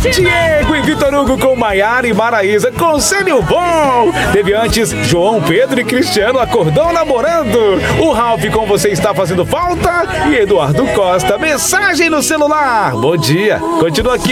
Diego e Vitor Hugo com Maiara e Maraísa. Conselho bom. Teve antes João, Pedro e Cristiano acordou namorando. O Ralph com Você Está Fazendo Falta. E Eduardo Costa, mensagem no celular. Bom dia. Continua aqui